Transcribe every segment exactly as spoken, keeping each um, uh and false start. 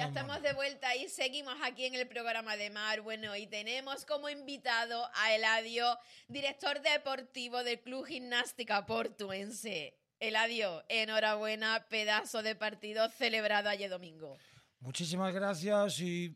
Ya Mar. estamos de vuelta y seguimos aquí en el programa de Mar. Bueno, y tenemos como invitado a Eladio, director deportivo del Club Gimnástica Portuense. Eladio, enhorabuena, pedazo de partido celebrado ayer domingo. Muchísimas gracias y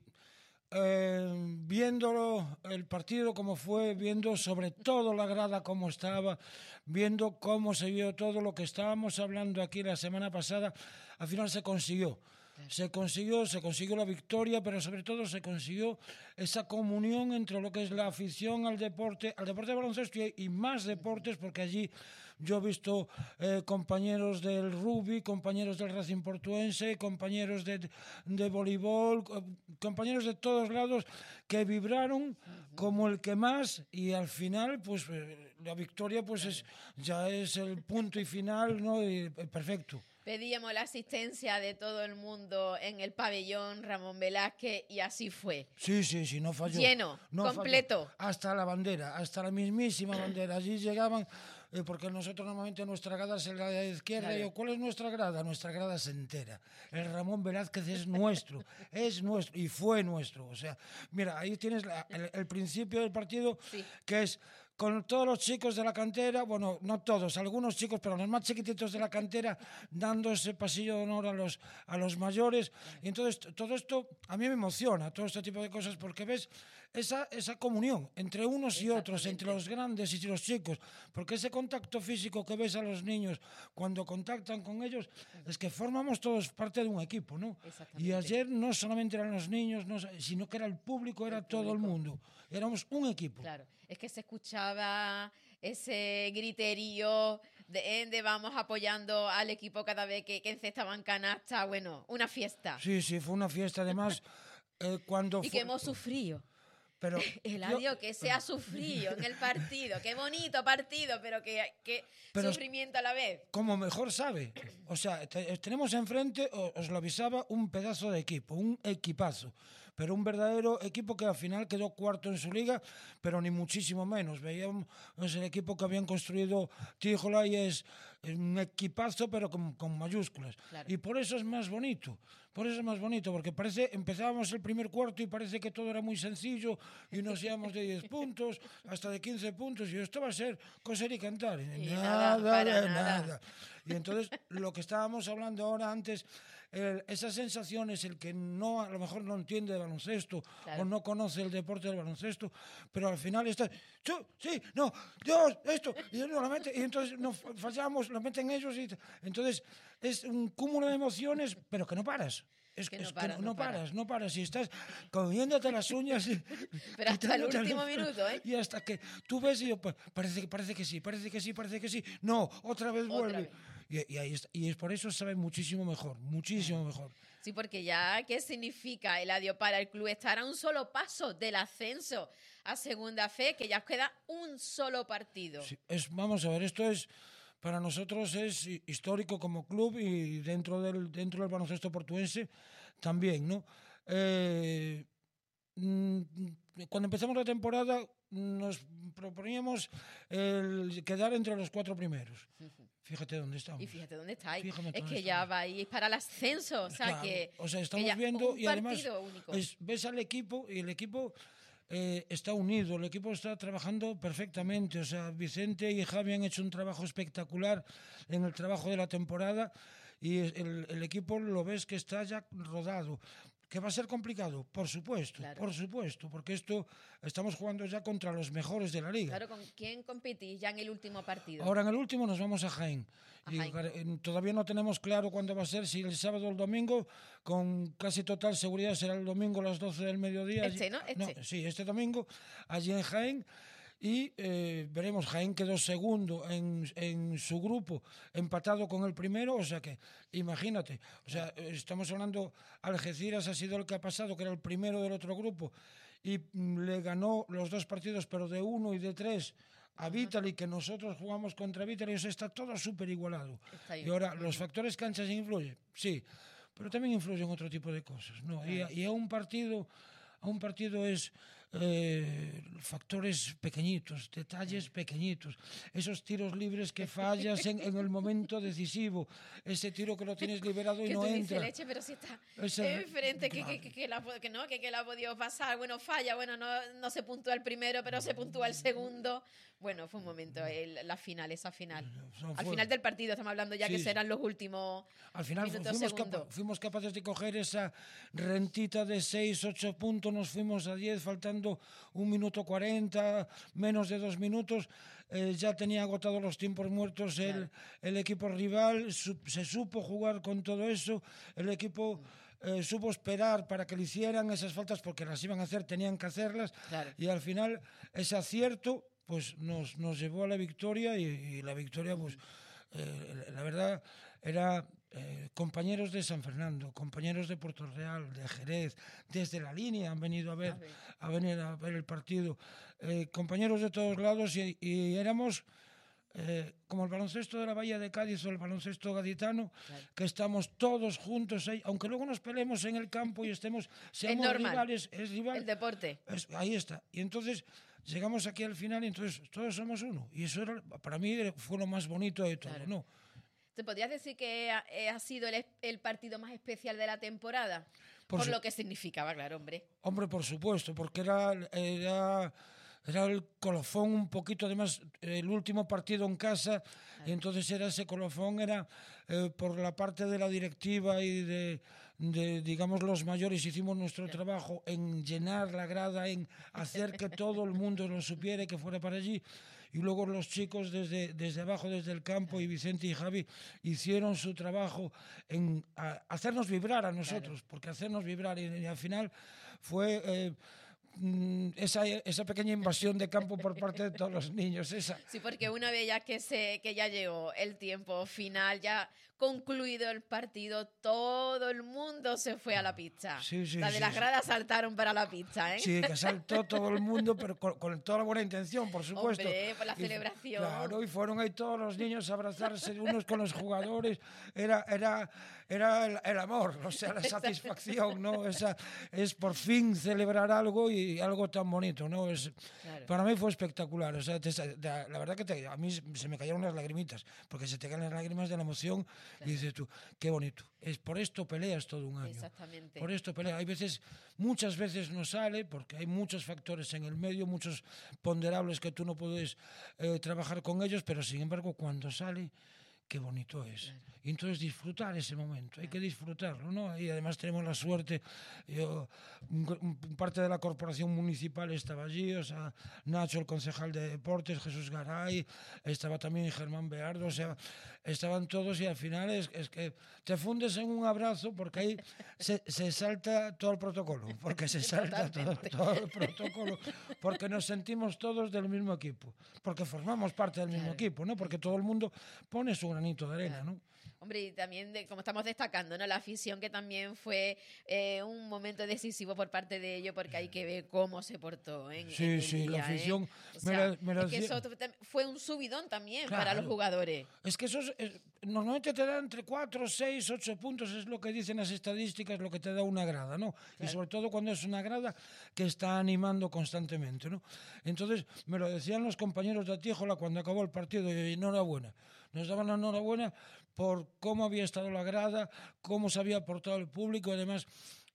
eh, viéndolo, el partido como fue, viendo sobre todo la grada como estaba, viendo cómo se vio todo lo que estábamos hablando aquí la semana pasada, al final se consiguió. Se consiguió, se consiguió la victoria, pero sobre todo se consiguió esa comunión entre lo que es la afición al deporte, al deporte de baloncesto y, y más deportes, porque allí yo he visto eh, compañeros del rugby, compañeros del Racing Portuense, compañeros de, de voleibol, compañeros de todos lados que vibraron como el que más, y al final pues eh, la victoria pues es, ya es el punto y final, ¿no? Y, eh, perfecto. Pedíamos la asistencia de todo el mundo en el pabellón Ramón Velázquez y así fue. Sí, sí, sí, no falló. Lleno, no completo. Falló. Hasta la bandera, hasta la mismísima bandera. Allí llegaban, eh, porque nosotros normalmente nuestra grada es la de izquierda. Claro. Y yo, ¿cuál es nuestra grada? Nuestra grada se entera. El Ramón Velázquez es nuestro, es nuestro y fue nuestro. O sea, mira, ahí tienes la, el, el principio del partido, sí. Que es con todos los chicos de la cantera, bueno, no todos, algunos chicos, pero los más chiquititos de la cantera, dando ese pasillo de honor a los, a los mayores. Y entonces todo esto a mí me emociona, todo este tipo de cosas, porque ves esa, esa comunión entre unos y otros, entre los grandes y los chicos, porque ese contacto físico que ves a los niños cuando contactan con ellos, es que formamos todos parte de un equipo, ¿no? Y ayer no solamente eran los niños, no, sino que era el público, era el todo público. El mundo. Éramos un equipo. Claro, es que se escuchaba ese griterío de, de vamos apoyando al equipo cada vez que, que encestaban canasta. Bueno, una fiesta. Sí, sí, fue una fiesta. Además, eh, cuando y fue... que hemos sufrido. Pero Eladio, yo... que se ha sufrido en el partido. Qué bonito partido, pero que, que pero sufrimiento a la vez. Como mejor sabe. O sea, te, tenemos enfrente, os lo avisaba, un pedazo de equipo, un equipazo. Pero un verdadero equipo que al final quedó cuarto en su liga, pero ni muchísimo menos. Veíamos el equipo que habían construido Tíjola y es un equipazo, pero con, con mayúsculas. Claro. Y por eso es más bonito. Por eso es más bonito, porque parece, empezábamos el primer cuarto y parece que todo era muy sencillo y nos íbamos de diez puntos hasta de quince puntos y esto va a ser coser y cantar. Y nada, nada, de nada. nada. Y entonces lo que estábamos hablando ahora antes, el, esas sensaciones, el que no a lo mejor no entiende de baloncesto, claro, o no conoce el deporte del baloncesto, pero al final está, sí, no, Dios, esto, y, no, lo mete, y entonces nos fallamos, lo meten ellos, y entonces es un cúmulo de emociones, pero que no paras. Es que es no, para, que no, no, no para. paras, no paras. Y estás comiéndote las uñas. Y, pero hasta el último minuto, ¿eh? Y hasta que tú ves y yo, pues, parece, parece que sí, parece que sí, parece que sí. No, otra vez otra vuelve. Vez. Y, y, ahí está, y es por eso sabe muchísimo mejor, muchísimo mejor. Sí, porque ya, ¿qué significa, Eladio, para el club estar a un solo paso del ascenso a Segunda Fe, que ya os queda un solo partido? Sí, es, vamos a ver, esto es... Para nosotros es histórico como club y dentro del, dentro del baloncesto portuense también, ¿no? Eh, cuando empezamos la temporada nos proponíamos el quedar entre los cuatro primeros. Fíjate dónde estamos. Y fíjate dónde estáis. Fíjate es dónde que estamos. ya vais para el ascenso. O sea, claro, que, o sea estamos que viendo y además es, ves al equipo y el equipo... Eh, está unido, el equipo está trabajando perfectamente, o sea, Vicente y Javi han hecho un trabajo espectacular en el trabajo de la temporada y el, el equipo lo ves que está ya rodado. ¿Que va a ser complicado? Por supuesto, claro. por supuesto, porque esto estamos jugando ya contra los mejores de la liga. Claro, ¿con quién competís ya en el último partido? Ahora en el último nos vamos a Jaén. A y Jaén. Todavía no tenemos claro cuándo va a ser, si el sábado o el domingo, con casi total seguridad será el domingo a las doce del mediodía. Este, ¿no? Este. no sí, este domingo, allí en Jaén. Y eh, veremos, Jaén quedó segundo en, en su grupo, empatado con el primero, o sea que, imagínate, o sea, estamos hablando, Algeciras ha sido el que ha pasado, que era el primero del otro grupo, y le ganó los dos partidos, pero de uno y de tres, a Vitali, que nosotros jugamos contra Vitali, o sea, está todo súper igualado. Y ahora, ¿los factores canchas influyen? Sí, pero también influyen otro tipo de cosas, ¿no? Claro. Y, y a un partido, a un partido es... eh, factores pequeñitos, detalles pequeñitos, esos tiros libres que fallas en, en el momento decisivo, ese tiro que lo tienes liberado y que no tú entra. Dices, leche, pero si está Ese, enfrente, claro. que, que, que, que, la, que no, que, que la ha podido pasar, bueno, falla, bueno, no, no se puntúa el primero, pero se puntúa el segundo. Bueno, fue un momento, el, la final, esa final. No, Al fue... final del partido, estamos hablando ya sí, que serán los últimos al final minutos, fuimos, segundos. capa fuimos capaces de coger esa rentita de seis, ocho puntos, nos fuimos a diez, faltando un minuto cuarenta, menos de dos minutos, eh, ya tenía agotado los tiempos muertos el, claro. el equipo rival, su se supo jugar con todo eso, el equipo... Eh, supo esperar para que le hicieran esas faltas porque las iban a hacer, tenían que hacerlas, claro. Y al final ese acierto pues nos, nos llevó a la victoria y, y la victoria pues eh, la verdad era eh, compañeros de San Fernando, compañeros de Puerto Real, de Jerez, desde la línea han venido a ver, a ver, a, venir a ver el partido, eh, compañeros de todos lados y, y éramos... Eh, como el baloncesto de la Bahía de Cádiz o el baloncesto gaditano, claro. Que estamos todos juntos ahí, aunque luego nos peleemos en el campo y estemos, seamos es rivales, es rival. El deporte. Es, ahí está. Y entonces llegamos aquí al final y entonces todos somos uno. Y eso era, para mí fue lo más bonito de todo, claro. ¿No? ¿Te podrías decir que ha, ha sido el, el partido más especial de la temporada? Por, por su... lo que significaba, claro, hombre. Hombre, por supuesto, porque era... era Era el colofón un poquito, además, el último partido en casa, y entonces era ese colofón, era eh, por la parte de la directiva y de, de, digamos, los mayores, hicimos nuestro trabajo en llenar la grada, en hacer que todo el mundo lo supiera y que fuera para allí. Y luego los chicos desde, desde abajo, desde el campo, y Vicente y Javi hicieron su trabajo en a, hacernos vibrar a nosotros, claro. Porque hacernos vibrar, y, y al final fue... Eh, Esa, esa pequeña invasión de campo por parte de todos los niños. Esa. Sí, porque una vez ya que, se, que ya llegó el tiempo final, ya concluido el partido, todo el mundo se fue a la pista. Sí, sí, la de sí, las sí. gradas saltaron para la pista, ¿eh? Sí, que saltó todo el mundo, pero con, con toda la buena intención, por supuesto. Hombre, por la celebración. Y, claro, y fueron ahí todos los niños a abrazarse unos con los jugadores. Era, era, era el, el amor, o sea, la satisfacción, ¿no? Esa, es por fin celebrar algo y algo tan bonito, ¿no? Es, claro. Para mí fue espectacular, o sea, te, la verdad que te, a mí se me cayeron las lagrimitas, porque se te caen las lágrimas de la emoción, claro. Y dices tú, qué bonito, es por esto peleas todo un año. Exactamente. Por esto peleas, hay veces, muchas veces no sale, porque hay muchos factores en el medio, muchos ponderables que tú no puedes eh, trabajar con ellos, pero sin embargo, cuando sale, qué bonito es. Claro. Y entonces disfrutar ese momento, hay que disfrutarlo, ¿no? Y además tenemos la suerte, yo, un, un, parte de la corporación municipal estaba allí, o sea, Nacho, el concejal de deportes, Jesús Garay, estaba también Germán Beardo, o sea, estaban todos y al final es, es que te fundes en un abrazo porque ahí se, se salta todo el protocolo, porque se salta todo, todo el protocolo, porque nos sentimos todos del mismo equipo, porque formamos parte del mismo claro. equipo, ¿no? Porque todo el mundo pone su granito de arena, claro. ¿No? Hombre, y también, de, como estamos destacando, ¿no? La afición, que también fue eh, un momento decisivo por parte de ellos, porque hay que ver cómo se portó en, sí, en el sí, día, la afición... ¿eh? O me sea, la, me la es que eso fue un subidón también, claro. Para los jugadores. Es que eso es, es, normalmente te da entre cuatro, seis, ocho puntos, es lo que dicen las estadísticas, lo que te da una grada, ¿no? Claro. Y sobre todo cuando es una grada que está animando constantemente, ¿no? Entonces, me lo decían los compañeros de Atíjola cuando acabó el partido, y enhorabuena. Nos daban la enhorabuena por cómo había estado la grada, cómo se había portado el público, además...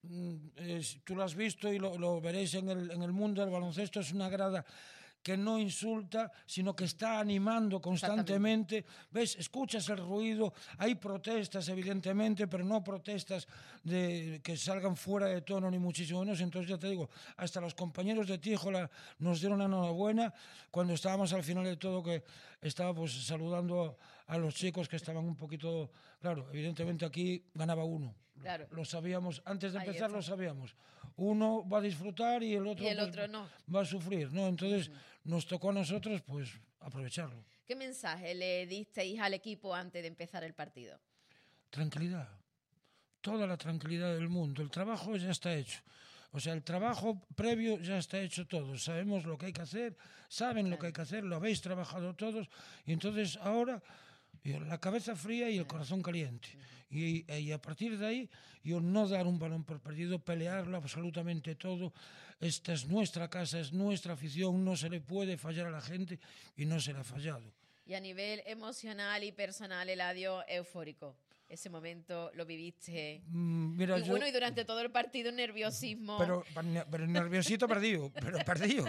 Eh, tú lo has visto y lo, lo veréis en el, en el mundo del baloncesto, es una grada que no insulta, sino que está animando constantemente. ¿Ves? Escuchas el ruido, hay protestas evidentemente, pero no protestas de que salgan fuera de tono ni muchísimo menos. Entonces ya te digo, hasta los compañeros de Tíjola nos dieron la enhorabuena cuando estábamos al final de todo, que estaba pues saludando a, a los chicos que estaban un poquito... Claro, evidentemente aquí ganaba uno. Claro. Lo sabíamos, antes de empezar lo sabíamos. Uno va a disfrutar y el otro, y el pues, otro no. va a sufrir, ¿no? Entonces uh-huh. nos tocó a nosotros pues aprovecharlo. ¿Qué mensaje le disteis al equipo antes de empezar el partido? Tranquilidad, toda la tranquilidad del mundo. El trabajo ya está hecho. O sea, el trabajo previo ya está hecho todo. Sabemos lo que hay que hacer, saben claro. lo que hay que hacer, lo habéis trabajado todos. Y entonces ahora Yo, la cabeza fría y el corazón caliente. Y, y a partir de ahí, yo no dar un balón por perdido, pelearlo absolutamente todo. Esta es nuestra casa, es nuestra afición, no se le puede fallar a la gente y no se le ha fallado. Y a nivel emocional y personal, Eladio, eufórico. Ese momento lo viviste. Mm, mira, y yo, bueno, y durante todo el partido, nerviosismo. Pero, pero nerviosito perdido, pero perdido,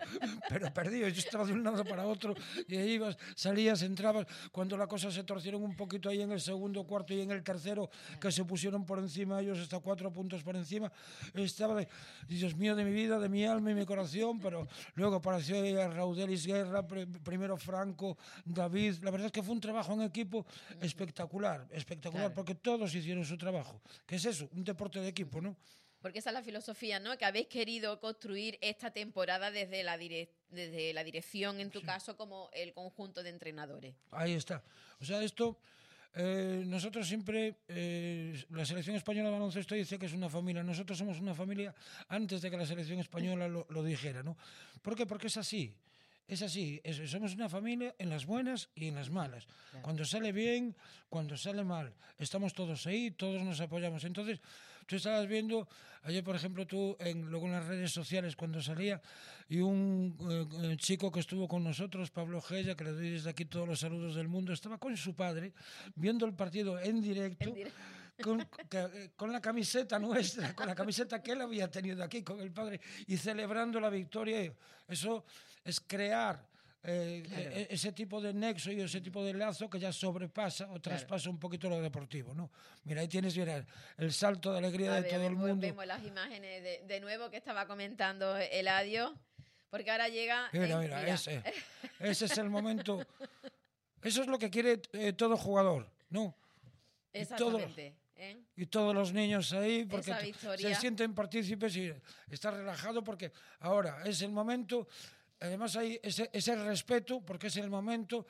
pero perdido. Yo estaba de un lado para otro y ahí ibas, salías, entrabas. Cuando la cosa se torcieron un poquito ahí en el segundo cuarto y en el tercero, que se pusieron por encima ellos hasta cuatro puntos por encima, estaba de, Dios mío, de mi vida, de mi alma y mi corazón. Pero luego apareció Raudelis Guerra, primero Franco, David. La verdad es que fue un trabajo en equipo espectacular, espectacular. Claro. Porque todos hicieron su trabajo. ¿Qué es eso? Un deporte de equipo, ¿no? Porque esa es la filosofía, ¿no? Que habéis querido construir esta temporada desde la, dire- desde la dirección, en tu sí. caso, como el conjunto de entrenadores. Ahí está. O sea, esto... Eh, nosotros siempre, eh, la selección española de baloncesto dice que es una familia. Nosotros somos una familia antes de que la selección española lo, lo dijera, ¿no? ¿Por qué? Porque es así. Es así, es, somos una familia en las buenas y en las malas. Claro. Cuando sale bien, cuando sale mal. Estamos todos ahí, todos nos apoyamos. Entonces, tú estabas viendo, ayer por ejemplo tú, en, luego en las redes sociales cuando salía, y un eh, chico que estuvo con nosotros, Pablo Gella, que le doy desde aquí todos los saludos del mundo, estaba con su padre, viendo el partido en directo, en directo. Con, con la camiseta nuestra, con la camiseta que él había tenido aquí con el padre y celebrando la victoria. Eso es crear eh, claro. eh, ese tipo de nexo y ese tipo de lazo que ya sobrepasa o traspasa claro. un poquito lo deportivo, ¿no? Mira, ahí tienes mira, el salto de alegría A de ver, todo vemos, el mundo. Vemos las imágenes de, de nuevo que estaba comentando Eladio, porque ahora llega... Mira, eh, mira, mira. Ese, ese es el momento. Eso es lo que quiere eh, todo jugador, ¿no? Exactamente. ¿Eh? Y todos los niños ahí porque se sienten partícipes y está relajado porque ahora es el momento, además hay ese, ese respeto porque es el momento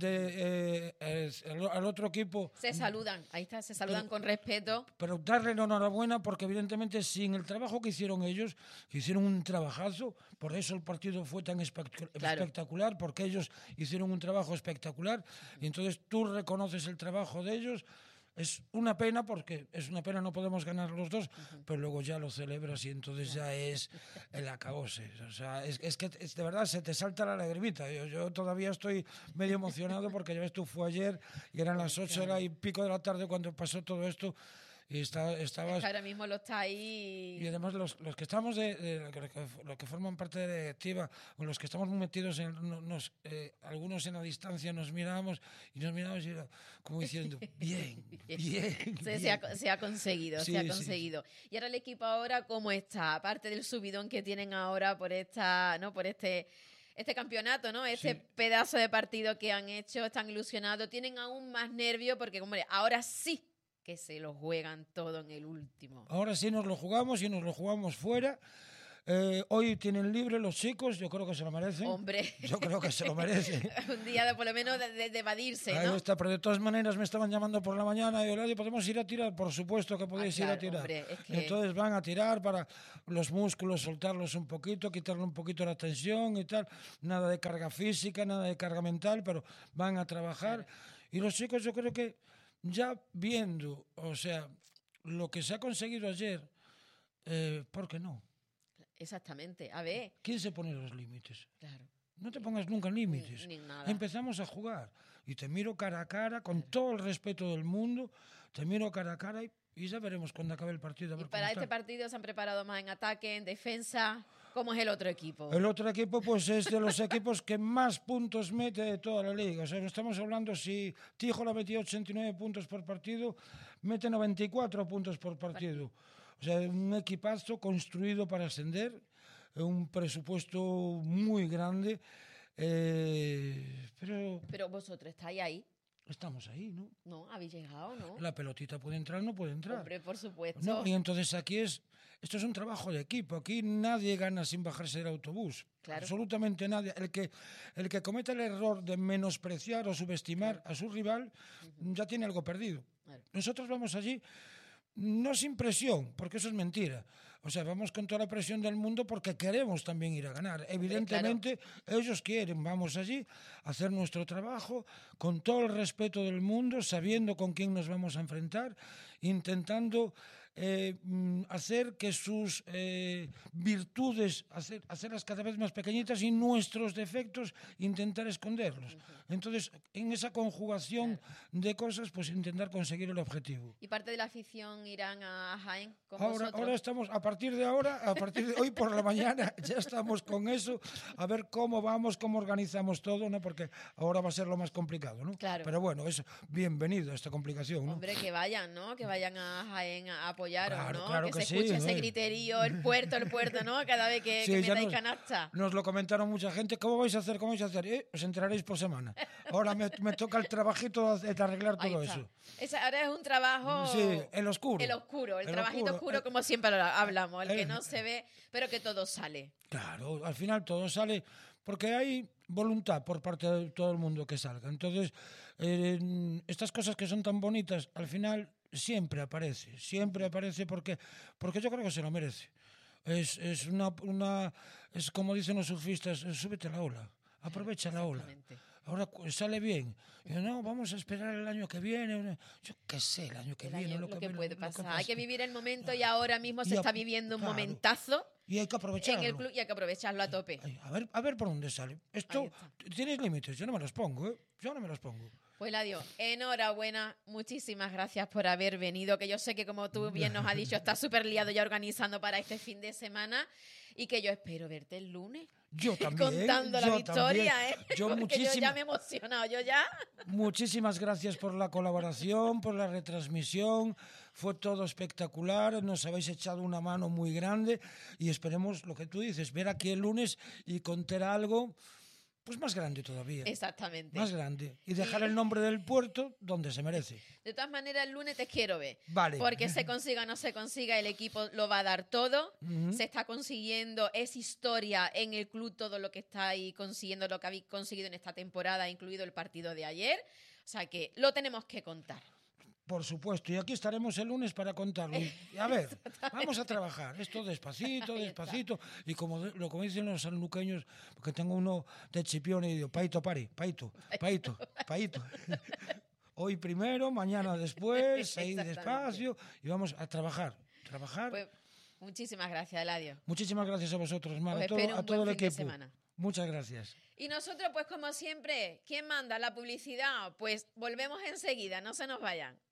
de eh, el, al otro equipo. Se saludan, ahí está, se saludan pero, con respeto. Pero darle la enhorabuena porque evidentemente sin el trabajo que hicieron ellos, que hicieron un trabajazo, por eso el partido fue tan espectacular, claro. espectacular porque ellos hicieron un trabajo espectacular y entonces tú reconoces el trabajo de ellos. Es una pena porque es una pena no podemos ganar los dos, uh-huh. pero luego ya lo celebras y entonces ya es el acabose. O sea, es, es que es, de verdad se te salta la lagrimita. Yo, yo todavía estoy medio emocionado porque ya ves tú, fue ayer y eran las ocho y pico de la tarde cuando pasó todo esto. Y está, estabas... Es que ahora mismo lo está ahí... Y además los, los que estamos, de, de, los, que, los que forman parte de la directiva, o los que estamos metidos, en nos, eh, algunos en la distancia nos miramos y nos miramos y era como diciendo, bien, bien. Se, bien. se, ha, se ha conseguido, sí, se ha conseguido. Sí, sí. Y ahora el equipo ahora, ¿cómo está? Aparte del subidón que tienen ahora por esta, ¿no? por este... este campeonato, ¿no? Este sí. pedazo de partido que han hecho, están ilusionados, tienen aún más nervio porque, hombre, ahora sí que se lo juegan todo en el último. Ahora sí nos lo jugamos y nos lo jugamos fuera. Eh, hoy tienen libre los chicos, yo creo que se lo merecen. Hombre. Yo creo que se lo merecen. Un día de, por lo menos de, de, de evadirse, Ahí ¿no? está, pero de todas maneras me estaban llamando por la mañana y yo, ¿podemos ir a tirar? Por supuesto que podéis ah, claro, ir a tirar. Hombre, es que... Entonces van a tirar para los músculos, soltarlos un poquito, quitarle un poquito la tensión y tal. Nada de carga física, nada de carga mental, pero van a trabajar. Claro. Y los chicos yo creo que ya viendo, o sea, lo que se ha conseguido ayer, eh, ¿por qué no? Exactamente, a ver. ¿Quién se pone los límites? Claro. No te pongas nunca límites. Ni, ni nada. Empezamos a jugar y te miro cara a cara, con claro. todo el respeto del mundo, te miro cara a cara y, y ya veremos cuando acabe el partido. A ver y para cómo este está. partido se han preparado más en ataque, en defensa. ¿Cómo es el otro equipo? El otro equipo pues es de los equipos que más puntos mete de toda la liga. O sea, estamos hablando, si Tijola metía ochenta y nueve puntos por partido, mete noventa y cuatro puntos por partido. O sea, un equipazo construido para ascender, un presupuesto muy grande. Eh, pero, pero vosotros estáis ahí. Estamos ahí, ¿no? No, habéis llegado, ¿no? La pelotita puede entrar, no puede entrar. Hombre, por supuesto. No, y entonces aquí es... Esto es un trabajo de equipo. Aquí nadie gana sin bajarse del autobús. Claro. Absolutamente nadie. El que, el que cometa el error de menospreciar o subestimar claro. a su rival uh-huh. ya tiene algo perdido. Claro. Nosotros vamos allí no sin presión, porque eso es mentira. O sea, vamos con toda la presión del mundo porque queremos también ir a ganar. Evidentemente, claro, ellos quieren, vamos allí a hacer nuestro trabajo con todo el respeto del mundo, sabiendo con quién nos vamos a enfrentar, intentando eh, hacer que sus eh, virtudes, hacer, hacerlas cada vez más pequeñitas y nuestros defectos intentar esconderlos. Uh-huh. Entonces, en esa conjugación claro. de cosas, pues intentar conseguir el objetivo. ¿Y parte de la afición irán a Jaén con ahora, vosotros? Ahora estamos, a partir de ahora, a partir de hoy por la mañana, ya estamos con eso, a ver cómo vamos, cómo organizamos todo, ¿no? Porque ahora va a ser lo más complicado, ¿no? Claro. Pero bueno, eso, bienvenido a esta complicación, ¿no? Hombre, que vayan, ¿no? Que vayan a Jaén a apoyaros, claro, ¿no? Claro que, que se escuche sí, ese ¿eh? griterío, el puerto, el puerto, ¿no? Cada vez que, sí, que metáis nos, canasta. Nos lo comentaron mucha gente. ¿Cómo vais a hacer? ¿Cómo vais a hacer? Eh, os enteraréis por semana. Ahora me, me toca el trabajito de arreglar todo eso. Esa, ahora es un trabajo... Sí, el oscuro. El oscuro, el, el trabajito oscuro, oscuro el, como siempre hablamos, el, el que no se ve, pero que todo sale. Claro, al final todo sale porque hay voluntad por parte de todo el mundo que salga. Entonces, eh, estas cosas que son tan bonitas, al final siempre aparece, siempre aparece porque, porque yo creo que se lo merece. Es, es una, una es como dicen los surfistas, súbete a la ola, aprovecha la ola. Ahora sale bien. Yo, no, vamos a esperar el año que viene. Yo qué sé, el año que el viene. Año, lo, lo que, que puede lo, pasar. Lo que pasa. Hay que vivir el momento y ahora mismo se y a, está viviendo un claro, momentazo. Y hay que aprovecharlo. En el club y hay que aprovecharlo a tope. A ver, a ver por dónde sale. Esto, tienes límites, yo no me los pongo, ¿eh? Yo no me los pongo. Pues Eladio, enhorabuena, muchísimas gracias por haber venido, que yo sé que como tú bien nos has dicho, estás súper liado ya organizando para este fin de semana y que yo espero verte el lunes. Yo también. Contando yo la victoria, también. ¿eh? Yo, Porque muchísima, yo ya me he emocionado, yo ya. Muchísimas gracias por la colaboración, por la retransmisión. Fue todo espectacular, nos habéis echado una mano muy grande y esperemos, lo que tú dices, ver aquí el lunes y contar algo pues más grande todavía. Exactamente. Más grande. Y dejar y... el nombre del puerto donde se merece. De todas maneras, el lunes te quiero ver. Vale. Porque se consiga o no se consiga, el equipo lo va a dar todo. Uh-huh. Se está consiguiendo, es historia en el club todo lo que estáis consiguiendo, lo que habéis conseguido en esta temporada, incluido el partido de ayer. O sea que lo tenemos que contar. Por supuesto, y aquí estaremos el lunes para contarlo. Y, a ver, vamos a trabajar. Esto despacito, despacito. Y como, lo, como dicen los sanluqueños, porque tengo uno de Chipión y digo, paito pari, paito, paito, paito. Hoy primero, mañana después, ahí despacio, y vamos a trabajar. Trabajar. Pues, muchísimas gracias, Eladio. Muchísimas gracias a vosotros, Mar, a todo, a todo el equipo. Muchas gracias. Y nosotros, pues como siempre, ¿quién manda la publicidad? Pues volvemos enseguida, no se nos vayan.